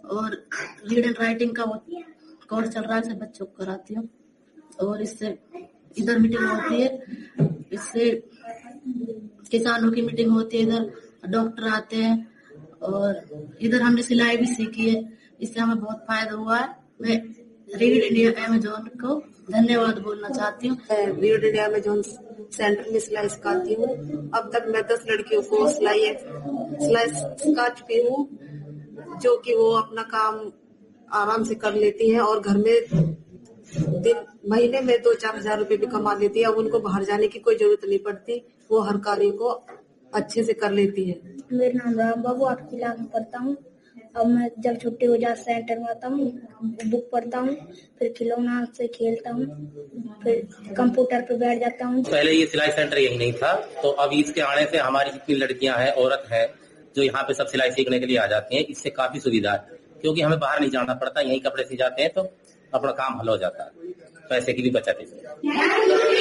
और read and writing का course चल रहा है, सब बच्चों को कराती हूँ। और इससे इधर मीटिंग होती है, इससे किसानों की मीटिंग होती है, इधर डॉक्टर आते हैं और इधर हमने सिलाई भी सीखी है, इससे हमें बहुत फायदा हुआ है। मैं रीड इंडिया अमेजोन को धन्यवाद बोलना चाहती हूँ। रीड इंडिया अमेजोन सेंटर में सिलाई सिखाती हूँ। अब तक मैं 10 लड़कियों को सिलाई सिखा चुकी हूँ, जो कि वो अपना काम आराम से कर लेती हैं और घर में महीने में 2-4 हजार रुपए भी कमा लेती है। अब उनको बाहर जाने की कोई जरूरत नहीं पड़ती, वो हर कार्य को अच्छे से कर लेती है। मेरा नाम राम बाबू, 8 क्लास में पढ़ता हूँ। अब मैं जब छुट्टी हो जाए सेंटर में आता हूँ, बुक पढ़ता हूँ, फिर खिलौना से खेलता हूँ, फिर कंप्यूटर पे बैठ जाता हूँ। पहले ये सिलाई सेंटर यही नहीं था, तो अब इसके आने से हमारी जितनी लड़कियां हैं, औरत हैं, जो यहाँ पे सब सिलाई सीखने के लिए आ जाती हैं, इससे काफी सुविधा है, क्योंकि हमें बाहर नहीं जाना पड़ता, यही कपड़े सी जाते हैं तो अपना काम हल हो जाता है, पैसे की भी बचत है।